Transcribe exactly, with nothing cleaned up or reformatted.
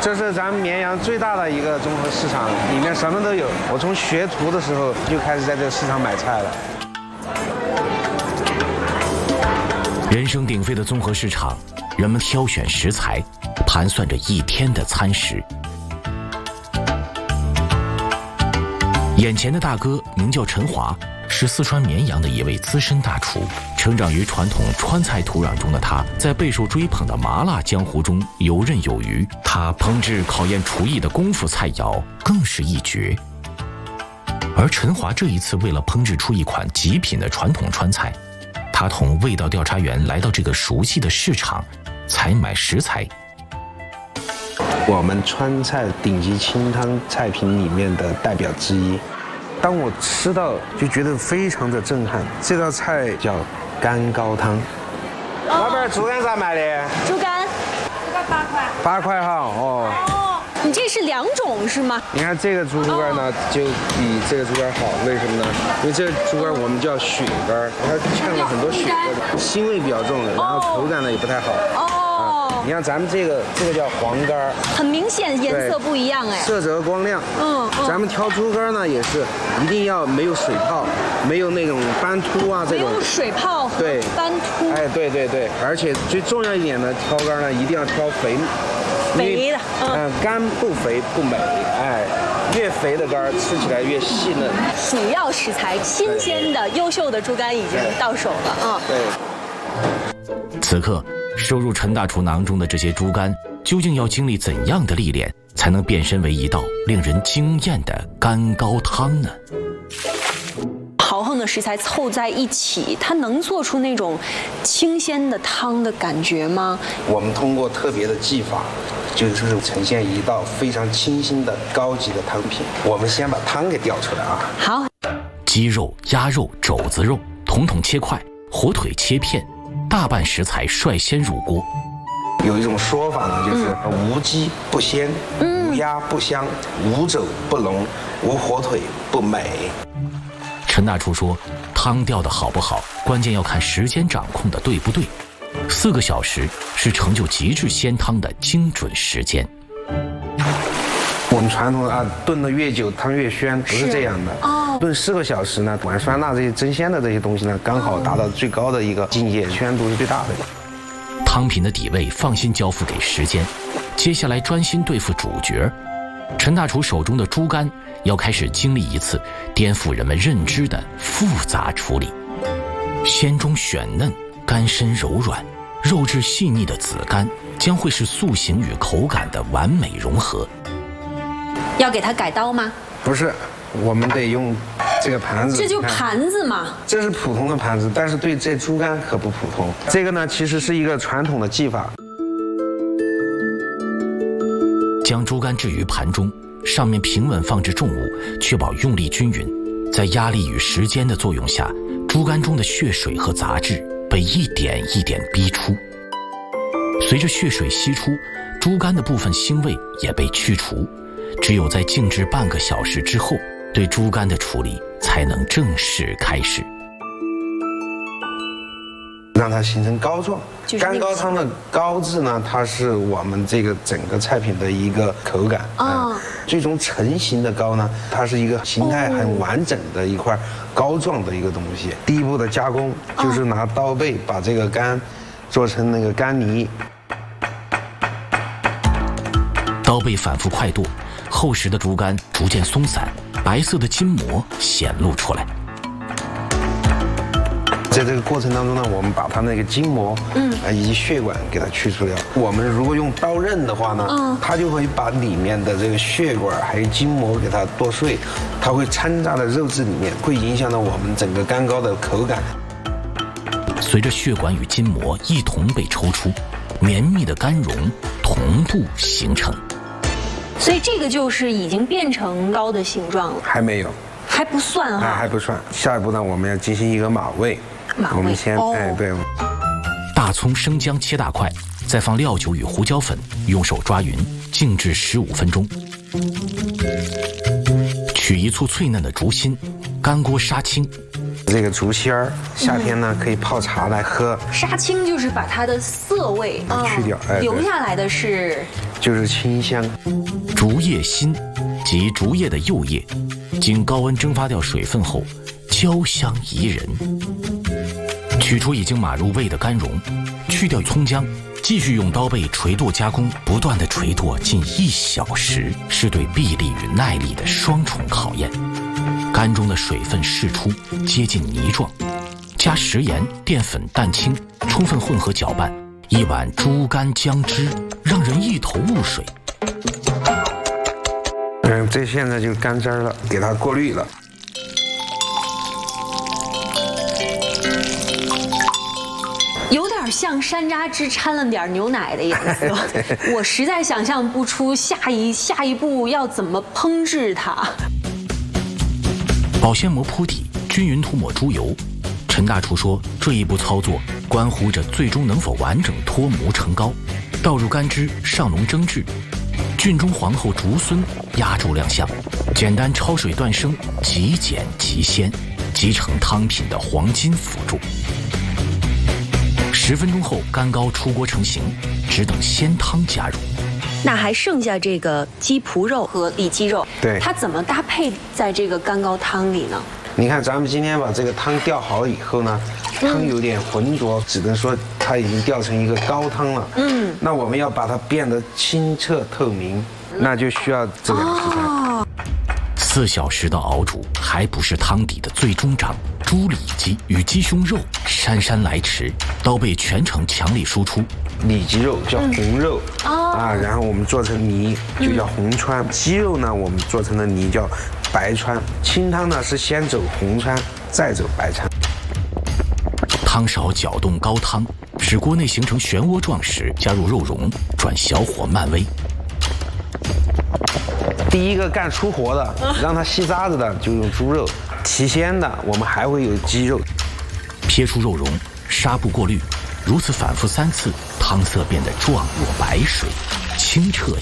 这是咱们绵阳最大的一个综合市场，里面什么都有。我从学徒的时候就开始在这个市场买菜了。 人声鼎沸的综合市场，人们挑选食材，盘算着一天的餐食。眼前的大哥名叫陈华，是四川绵阳的一位资深大厨。成长于传统川菜土壤中的他，在备受追捧的麻辣江湖中游刃有余。他烹制考验厨艺的功夫菜肴更是一绝。而陈华这一次为了烹制出一款极品的传统川菜，他同味道调查员来到这个熟悉的市场，采买食材。 我们川菜顶级清汤菜品里面的代表之一，当我吃到就觉得非常的震撼。这道菜叫干高汤。老板，猪肝咋卖的？ 猪肝， 猪肝八块。 八块哈，哦。 哦，你这是两种是吗？ 你看这个猪猪肝呢，就比这个猪肝好，为什么呢？因为这个猪肝我们叫血肝，它嵌了很多血的，腥味比较重，然后口感呢也不太好。哦。你看咱们这个这个叫黄肝， 很明显颜色不一样哎， 色泽光亮。嗯，嗯咱们挑猪肝呢也是一定要没有水泡，没有那种斑秃啊这种。 没有水泡和对斑秃。 哎，对对对，而且最重要一点呢，挑肝呢一定要挑肥。 肥的。 嗯、呃，肝不肥不美，哎，越肥的肝吃起来越细嫩。 主要食材新鲜的、优秀的猪肝已经到手了啊。 对。 此刻。收入陈大厨囊中的这些猪肝，究竟要经历怎样的历练，才能变身为一道令人惊艳的干高汤呢？ 豪横的食材凑在一起，它能做出那种清鲜的汤的感觉吗？ 我们通过特别的技法，就是呈现一道非常清新的高级的汤品。我们先把汤给调出来啊。 好。 鸡肉、鸭肉、肘子肉统统切块，火腿切片。大半食材率先入锅。 有一种说法呢，就是无鸡不鲜，嗯、无鸭不香，无肘不浓，无火腿不美。 陈大厨说，汤调的好不好，关键要看时间掌控的对不对。四个小时是成就极致鲜汤的精准时间。 我们传统的啊，炖的越久汤越鲜，不是这样的。哦。炖四个小时呢，烷酸钠这些增鲜的这些东西呢，刚好达到最高的一个境界，鲜度是最大的。 汤品的底味放心交付给时间，接下来专心对付主角。陈大厨手中的猪肝要开始经历一次颠覆人们认知的复杂处理。鲜中选嫩，肝深柔软，肉质细腻的子肝将会是塑形与口感的完美融合。 要给它改刀吗？ 不是。我们得用这个盘子， 这就盘子嘛。 这是普通的盘子，但是对这猪肝可不普通。这个呢，其实是一个传统的技法。 将猪肝置于盘中，上面平稳放置重物，确保用力均匀。在压力与时间的作用下，猪肝中的血水和杂质被一点一点逼出。随着血水析出，猪肝的部分腥味也被去除。只有在静置半个小时之后，对猪肝的处理才能正式开始， 让它形成膏状。干高汤的膏字呢，它是我们这个整个菜品的一个口感啊、嗯。最终成型的膏呢，它是一个形态很完整的一块膏状的一个东西。第一步的加工就是拿刀背把这个肝做成那个干泥， 刀背反复快剁。厚实的猪肝逐渐松散，白色的筋膜显露出来。 在这个过程当中呢，我们把它那个筋膜，嗯，啊以及血管给它去除掉。我们如果用刀刃的话呢，嗯，它就会把里面的这个血管还有筋膜给它剁碎，它会掺杂在肉质里面，会影响到我们整个干膏的口感。 随着血管与筋膜一同被抽出，绵密的肝蓉同步形成。 所以这个就是已经变成膏的形状了， 还没有， 还不算哈、 啊，还不算。下一步呢，我们要进行一个码味。 码味， 我们先，哦、哎，对。 大葱、生姜切大块，再放料酒与胡椒粉，用手抓匀，静置十五分钟。取一簇脆嫩的竹心，干锅杀青， 这个竹仙儿，夏天呢可以泡茶来喝。 杀青就是把它的涩味去掉，哎， 留下来的是就是清香。 竹叶心，即竹叶的幼叶，经高温蒸发掉水分后，焦香宜人。取出已经码入味的干蓉，去掉葱姜，继续用刀背捶剁加工，不断的捶剁近一小时，是对臂力与耐力的双重考验。干中的水分释出，接近泥状，加食盐、淀粉、蛋清，充分混合搅拌，一碗猪肝姜汁，让人一头雾水。 嗯，这现在就干汁了，给它过滤了。 有点像山楂汁掺了点牛奶的颜色，我实在想象不出下一下一步要怎么烹制它。 保鲜膜铺底，均匀涂抹猪油。陈大厨说，这一步操作关乎着最终能否完整脱模成膏。倒入干汁，上笼蒸制。郡中皇后竹荪压轴亮相，简单焯水断生，极简极鲜，集成汤品的黄金辅助。十分钟后，干膏出锅成型，只等鲜汤加入。 那还剩下这个鸡脯肉和里脊肉， 对， 它怎么搭配在这个干膏汤里呢？ 你看，咱们今天把这个汤调好以后呢，汤有点浑浊，只能说它已经调成一个高汤了。嗯，那我们要把它变得清澈透明，那就需要这两食材。哦， 四小时的熬煮还不是汤底的最终章，猪里脊与鸡胸肉姗姗来迟，刀背全程强力输出。 里脊肉叫红肉，嗯哦、啊，然后我们做成泥就叫红川，嗯、鸡肉呢我们做成的泥叫白川，清汤呢是先走红川，再走白川。 汤勺搅动高汤，使锅内形成漩涡状时，加入肉蓉，转小火慢煨。 第一个干出活的，让它吸渣子的就用猪肉，提鲜的我们还会有鸡肉。 撇出肉蓉，纱布过滤。如此反复三次，汤色变得状若白水，清澈